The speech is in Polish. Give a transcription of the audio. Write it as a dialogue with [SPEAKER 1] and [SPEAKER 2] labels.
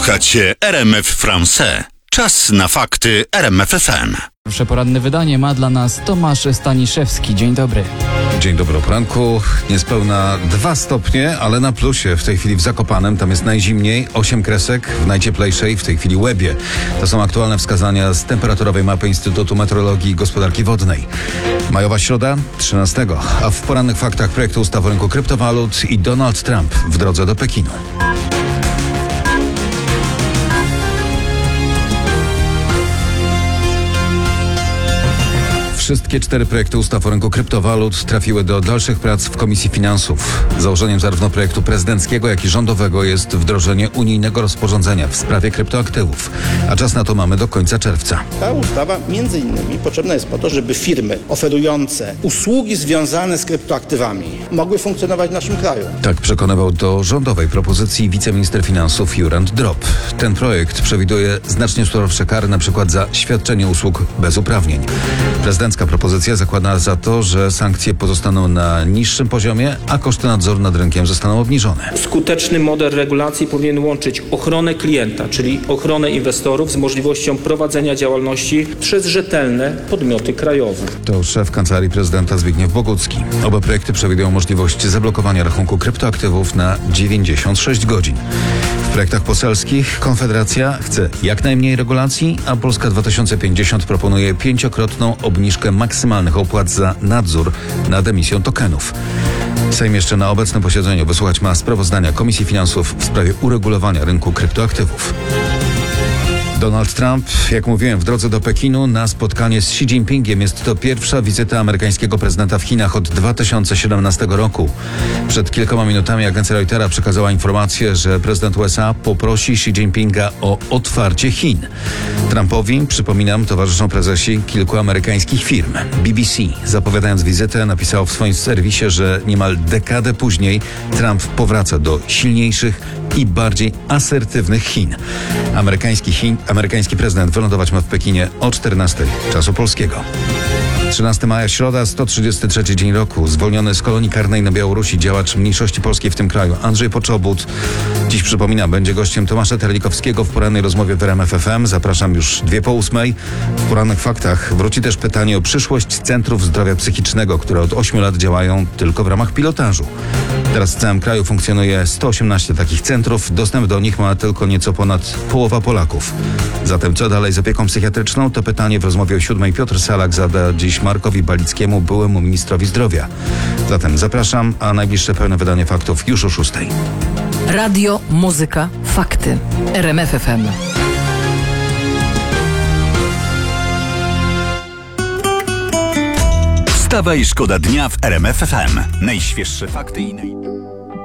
[SPEAKER 1] Słuchacie RMF France. Czas na fakty RMF FM.
[SPEAKER 2] Pierwsze poranne wydanie ma dla nas Tomasz Staniszewski. Dzień dobry.
[SPEAKER 3] Dzień dobry o poranku. Niespełna 2 stopnie, ale na plusie. W tej chwili w Zakopanem, tam jest najzimniej, 8 kresek, w najcieplejszej w tej chwili Łebie. To są aktualne wskazania z temperaturowej mapy Instytutu Meteorologii i Gospodarki Wodnej. Majowa środa, 13. A w porannych faktach projektu ustawy o rynku kryptowalut i Donald Trump w drodze do Pekinu. Wszystkie 4 projekty ustaw o rynku kryptowalut trafiły do dalszych prac w Komisji Finansów. Założeniem zarówno projektu prezydenckiego, jak i rządowego jest wdrożenie unijnego rozporządzenia w sprawie kryptoaktywów. A czas na to mamy do końca czerwca.
[SPEAKER 4] Ta ustawa między innymi potrzebna jest po to, żeby firmy oferujące usługi związane z kryptoaktywami mogły funkcjonować w naszym kraju.
[SPEAKER 3] Tak przekonywał do rządowej propozycji wiceminister finansów Jurand Drop. Ten projekt przewiduje znacznie surowsze kary, np. za świadczenie usług bez uprawnień. Prezydencka propozycja zakłada za to, że sankcje pozostaną na niższym poziomie, a koszty nadzoru nad rynkiem zostaną obniżone.
[SPEAKER 5] Skuteczny model regulacji powinien łączyć ochronę klienta, czyli ochronę inwestorów z możliwością prowadzenia działalności przez rzetelne podmioty krajowe.
[SPEAKER 3] To szef Kancelarii Prezydenta Zbigniew Bogucki. Oba projekty przewidują możliwość zablokowania rachunku kryptoaktywów na 96 godzin. W projektach poselskich Konfederacja chce jak najmniej regulacji, a Polska 2050 proponuje 5-krotną obniżkę maksymalnych opłat za nadzór nad emisją tokenów. Sejm jeszcze na obecnym posiedzeniu wysłuchać ma sprawozdania Komisji Finansów w sprawie uregulowania rynku kryptoaktywów. Donald Trump, jak mówiłem, w drodze do Pekinu na spotkanie z Xi Jinpingiem. Jest to pierwsza wizyta amerykańskiego prezydenta w Chinach od 2017 roku. Przed kilkoma minutami agencja Reutera przekazała informację, że prezydent USA poprosi Xi Jinpinga o otwarcie Chin. Trumpowi, przypominam, towarzyszą prezesi kilku amerykańskich firm. BBC, zapowiadając wizytę, napisał w swoim serwisie, że niemal dekadę później Trump powraca do silniejszych i bardziej asertywnych Chin. Amerykański prezydent wylądować ma w Pekinie o 14 czasu polskiego. 13 maja, środa, 133 dzień roku. Zwolniony z kolonii karnej na Białorusi działacz mniejszości polskiej w tym kraju, Andrzej Poczobut. Dziś, przypominam, będzie gościem Tomasza Terlikowskiego w porannej rozmowie w RMF FM. Zapraszam już 7:02. W porannych faktach wróci też pytanie o przyszłość centrów zdrowia psychicznego, które od 8 lat działają tylko w ramach pilotażu. Teraz w całym kraju funkcjonuje 118 takich centrów. Dostęp do nich ma tylko nieco ponad połowa Polaków. Zatem co dalej z opieką psychiatryczną? To pytanie w rozmowie o 7:00 Piotr Salak zada dziś Markowi Balickiemu, byłemu ministrowi zdrowia. Zatem zapraszam, a najbliższe pełne wydanie faktów już o 6:00.
[SPEAKER 6] Radio, muzyka, fakty. RMF FM.
[SPEAKER 1] Wstawaj, szkoda dnia w RMF FM. Najświeższe fakty i